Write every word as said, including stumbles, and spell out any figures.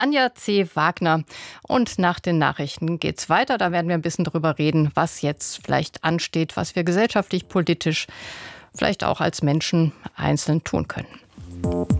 Anja C. Wagner. Und nach den Nachrichten geht's weiter. Da werden wir ein bisschen drüber reden, was jetzt vielleicht ansteht, was wir gesellschaftlich, politisch, vielleicht auch als Menschen einzeln tun können.